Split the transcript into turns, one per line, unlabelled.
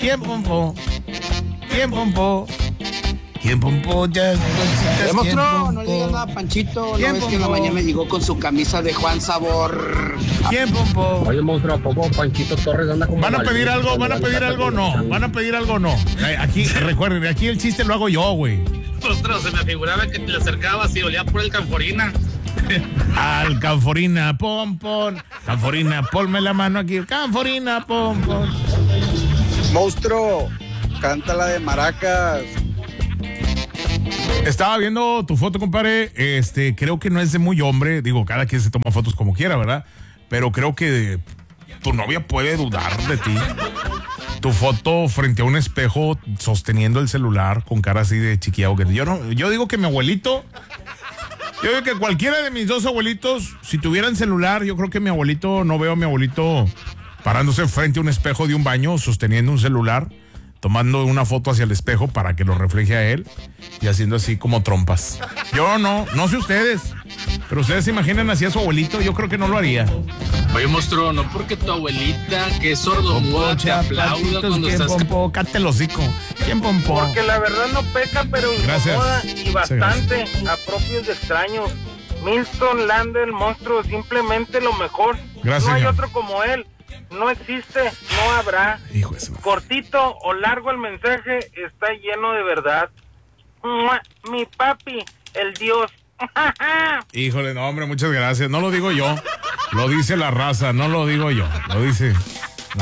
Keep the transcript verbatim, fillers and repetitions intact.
¿Quién pompó? ¿Quién pompó? ¿Quién pompó? Ya,
Le mostró, no le digas nada a Panchito. ¿No ves que en la mañana llegó con su camisa de Juan Sabor?
¿Quién pompó?
Oye, monstruo, ¿a poco Panchito Torres anda como...
¿Van a pedir algo? ¿Van a pedir algo o no? ¿Van a pedir algo o no? Aquí, recuerden, aquí el chiste lo hago yo, güey.
Monstruo, se me figuraba que te le acercabas y olía por el canforina.
Al canforina, pom, pom. Canforina, ponme la mano aquí. Canforina, pom, pom.
Monstruo, canta la de Maracas.
Estaba viendo tu foto, compadre. Este, creo que no es de muy hombre. Digo, cada quien se toma fotos como quiera, ¿verdad? Pero creo que tu novia puede dudar de ti. Tu foto frente a un espejo sosteniendo el celular con cara así de chiquiao. Yo no, yo digo que mi abuelito, yo digo que cualquiera de mis dos abuelitos, si tuvieran celular, yo creo que mi abuelito, no veo a mi abuelito parándose frente a un espejo de un baño, sosteniendo un celular, tomando una foto hacia el espejo para que lo refleje a él y haciendo así como trompas. Yo no, no sé ustedes, pero ustedes se imaginan así a su abuelito, yo creo que no lo haría.
Oye, monstruo, no porque tu abuelita, que es sordomuda, te aplauda cuando
¿Quién
estás...
pompó? Cállate el hocico. ¿Quién pompó?
Porque la verdad no peca, pero incomoda
Gracias.
y bastante a propios de extraños. Milton Landa, el monstruo, simplemente lo mejor.
Gracias,
no hay
señor.
otro como él. No existe, no habrá.
Hijo de su...
Cortito o largo el mensaje, está lleno de verdad. ¡Mua! Mi papi, el Dios.
Híjole, no, hombre, muchas gracias. No lo digo yo, lo dice la raza, no lo digo yo, lo dice